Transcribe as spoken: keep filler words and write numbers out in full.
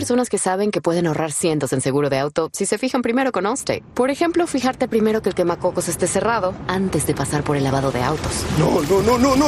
personas que saben que pueden ahorrar cientos en seguro de auto si se fijan primero con Allstate. Por ejemplo, fijarte primero que el quemacocos esté cerrado antes de pasar por el lavado de autos. No, no, no, no, no.